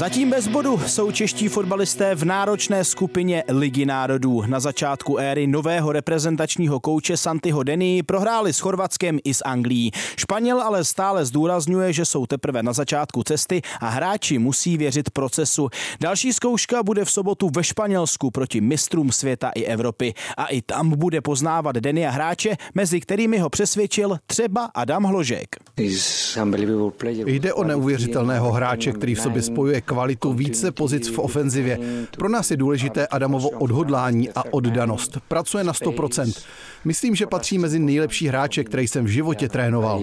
Zatím bez bodu jsou čeští fotbalisté v náročné skupině Ligy národů. Na začátku éry nového reprezentačního kouče Santiho Denii prohráli s Chorvatskem i s Anglií. Španěl ale stále zdůrazňuje, že jsou teprve na začátku cesty a hráči musí věřit procesu. Další zkouška bude v sobotu ve Španělsku proti mistrům světa i Evropy. A i tam bude poznávat Denia hráče, mezi kterými ho přesvědčil třeba Adam Hložek. Jde o neuvěřitelného hráče, který v sobě spojuje kvalitu více pozic v ofenzivě. Pro nás je důležité Adamovo odhodlání a oddanost. Pracuje na 100%. Myslím, že patří mezi nejlepší hráče, který jsem v životě trénoval.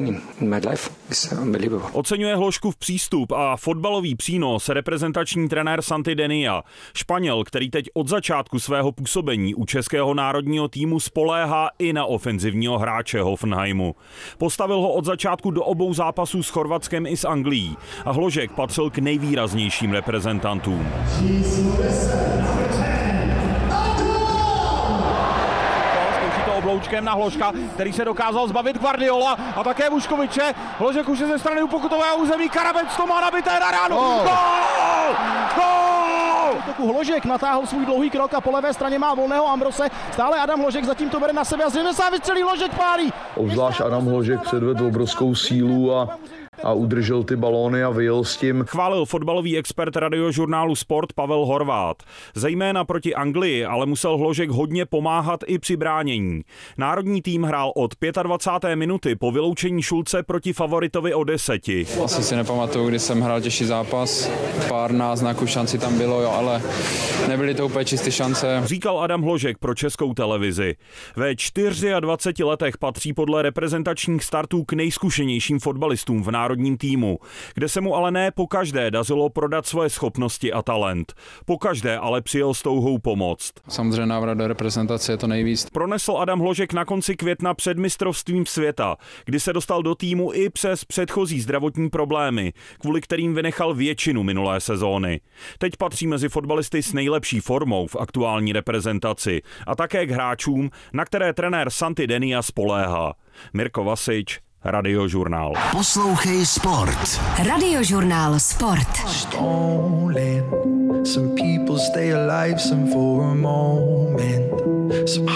Oceňuje Hložkův přístup a fotbalový přínos reprezentační trenér Santi Denia. Španěl, který teď od začátku svého působení u českého národního týmu spoléhá i na ofenzivního hráče Hoffenheimu. Postavil ho od začátku do obou zápasů s Chorvatskem i s Anglií a Hložek patřil k nejvýraznějším reprezentantům. Obloučkem na Hložka, který se dokázal zbavit Guardiola a také Vuškoviče. Hložek už je ze strany pokutového území, Karabec to má nabité na ránu. Gól! Gól! Hložek natáhl svůj dlouhý krok a po levé straně má volného Ambrose. Stále Adam Hložek zatím to bere na sebe a zřejmě se vystřelí, Hložek pálí. Obzvlášť Adam Hložek předvedl obrovskou sílu a udržel ty balóny a vyjel s tím. Chválil fotbalový expert radiožurnálu Sport Pavel Horvát. Zejména proti Anglii ale musel Hložek hodně pomáhat i při bránění. Národní tým hrál od 25. minuty po vyloučení Šulce proti favoritovi o 10. Asi si nepamatuju, kdy jsem hrál těžší zápas. Pár náznaků šanci tam bylo, jo, ale nebyly to úplně čisté šance. Říkal Adam Hložek pro Českou televizi. Ve 24 letech patří podle reprezentačních startů k nejzkušenějším fotbalistům v národním týmu, kde se mu ale ne pokaždé dařilo prodat svoje schopnosti a talent. Pokaždé ale přijel s touhou pomoct. Samozřejmě návrat do reprezentace je to nejvíc. Pronesl Adam Hložek na konci května před mistrovstvím světa, kdy se dostal do týmu i přes předchozí zdravotní problémy, kvůli kterým vynechal většinu minulé sezóny. Teď patří mezi fotbalisty s nejlepší formou v aktuální reprezentaci a také k hráčům, na které trenér Santi Denia spoléhá. Mirko Vasič, Radiožurnál. Poslouchej Sport. Radiožurnál Sport. Some people stay alive, some for a moment.